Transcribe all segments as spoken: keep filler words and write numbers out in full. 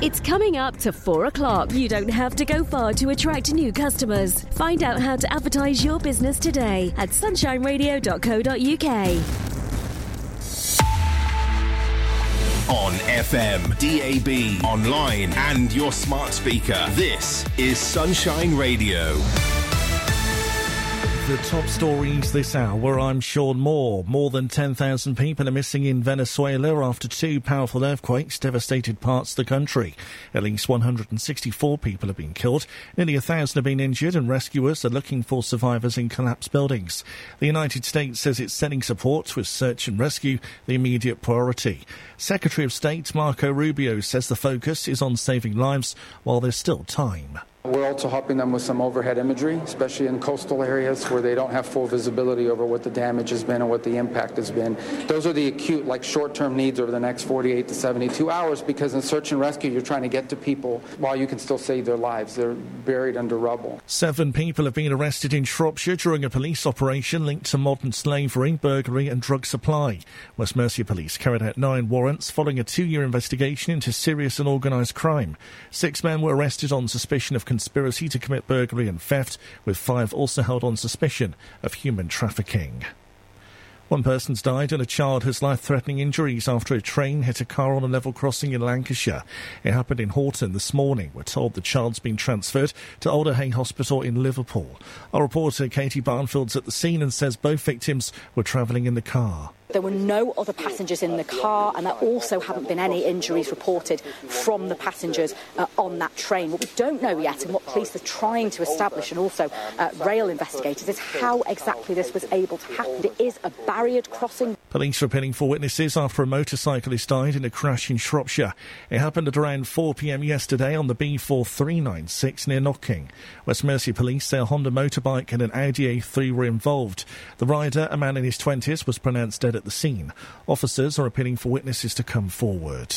It's coming up to four o'clock. You don't have to go far to attract new customers. Find out how to advertise your business today at sunshine radio dot co dot uk. On F M, D A B, online and your smart speaker. This is Sunshine Radio. The top stories this hour, I'm Sean Moore. More than ten thousand people are missing in Venezuela after two powerful earthquakes devastated parts of the country. At least one hundred sixty-four people have been killed, nearly one thousand have been injured, and rescuers are looking for survivors in collapsed buildings. The United States says it's sending support, with search and rescue the immediate priority. Secretary of State Marco Rubio says the focus is on saving lives while there's still time. We're also helping them with some overhead imagery, especially in coastal areas where they don't have full visibility over what the damage has been and what the impact has been. Those are the acute, like short-term needs over the next forty-eight to seventy-two hours, because in search and rescue, you're trying to get to people while you can still save their lives. They're buried under rubble. Seven people have been arrested in Shropshire during a police operation linked to modern slavery, burglary and drug supply. West Mercia Police carried out nine warrants following a two-year investigation into serious and organised crime. Six men were arrested on suspicion of conspiracy to commit burglary and theft, with five also held on suspicion of human trafficking. One person's died and a child has life-threatening injuries after a train hit a car on a level crossing in Lancashire. It happened in Horton this morning. We're told the child's been transferred to Alderhay Hospital in Liverpool. Our reporter Katie Barnfield's at the scene and says both victims were travelling in the car. There were no other passengers in the car, and there also haven't been any injuries reported from the passengers uh, on that train. What we don't know yet, and what police are trying to establish, and also uh, rail investigators, is how exactly this was able to happen. It is a barriered crossing. Police are appealing for witnesses after a motorcyclist died in a crash in Shropshire. It happened at around four p.m. yesterday on the B four three nine six near Knocking. West Mercia Police say a Honda motorbike and an Audi A three were involved. The rider, a man in his twenties, was pronounced dead at the scene. Officers are appealing for witnesses to come forward.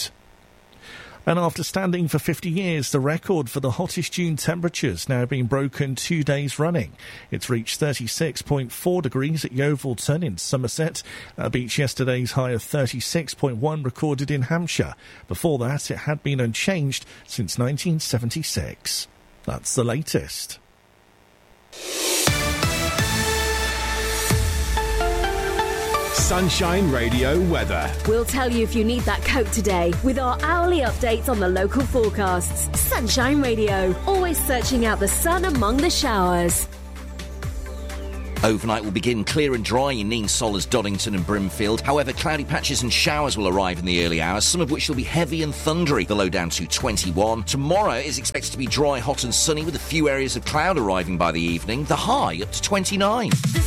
And after standing for fifty years, the record for the hottest June temperatures now being broken two days running. It's reached thirty-six point four degrees at Yeovilton in Somerset. That beats yesterday's high of thirty-six point one recorded in Hampshire. Before that, it had been unchanged since nineteen seventy-six. That's the latest. Sunshine Radio weather. We'll tell you if you need that coat today with our hourly updates on the local forecasts. Sunshine Radio, always searching out the sun among the showers. Overnight will begin clear and dry in Neen, Solers, Doddington and Brimfield. However, cloudy patches and showers will arrive in the early hours, some of which will be heavy and thundery. The low down to twenty-one. Tomorrow is expected to be dry, hot and sunny with a few areas of cloud arriving by the evening. The high up to twenty-nine.